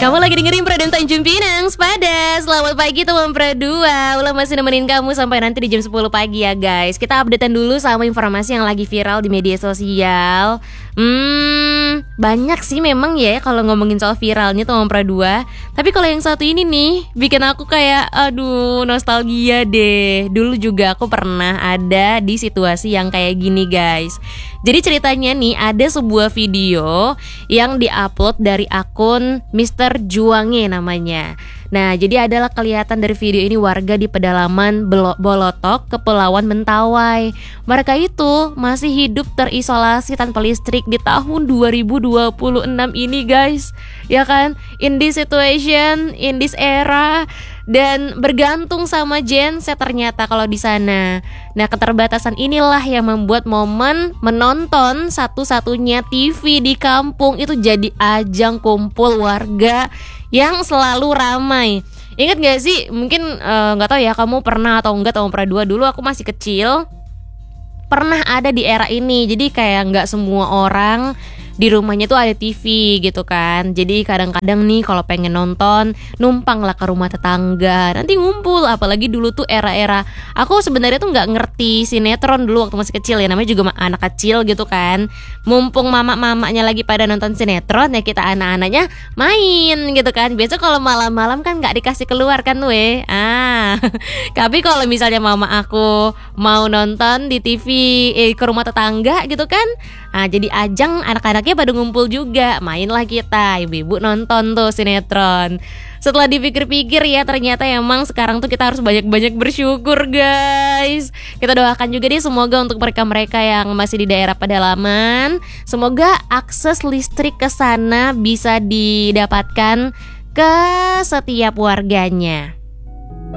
Kamu lagi dengerin Pra dan Tanjung Pinang Sepada. Selamat pagi teman Pra 2. Ulah masih nemenin kamu sampai nanti di jam 10 pagi ya guys. Kita updatean dulu sama informasi yang lagi viral di media sosial. Banyak sih memang ya kalau ngomongin soal viralnya teman Pra 2. Tapi kalau yang satu ini nih bikin aku kayak aduh nostalgia deh. Dulu juga aku pernah ada di situasi yang kayak gini guys. Jadi ceritanya nih ada sebuah video yang diupload dari akun Mr. Juange namanya. Nah jadi adalah kelihatan dari video ini warga di pedalaman Bolotok, Kepulauan Mentawai. Mereka itu masih hidup terisolasi tanpa listrik di tahun 2026 ini guys. Ya kan, in this situation, in this era. Dan bergantung sama genset ternyata kalau di sana. Nah keterbatasan inilah yang membuat momen menonton satu-satunya TV di kampung itu jadi ajang kumpul warga yang selalu ramai. Ingat gak sih? Mungkin gak tahu ya kamu pernah atau enggak tahun pra 2 dulu aku masih kecil pernah ada di era ini. Jadi kayak gak semua orang di rumahnya tuh ada TV gitu kan. Jadi kadang-kadang nih kalau pengen nonton numpang lah ke rumah tetangga, nanti ngumpul. Apalagi dulu tuh era-era aku sebenarnya tuh nggak ngerti sinetron dulu waktu masih kecil ya, namanya juga anak kecil gitu kan. Mumpung mama-mamanya lagi pada nonton sinetron ya kita anak-anaknya main gitu kan. Biasa kalau malam-malam kan nggak dikasih keluar kan tapi kalau misalnya mama aku mau nonton di TV ke rumah tetangga gitu kan, jadi ajang anak-anaknya pada ngumpul juga. Mainlah kita, ibu-ibu nonton tuh sinetron. Setelah dipikir-pikir ya ternyata emang sekarang tuh kita harus banyak-banyak bersyukur guys. Kita doakan juga deh semoga untuk mereka-mereka yang masih di daerah pedalaman, semoga akses listrik ke sana bisa didapatkan ke setiap warganya.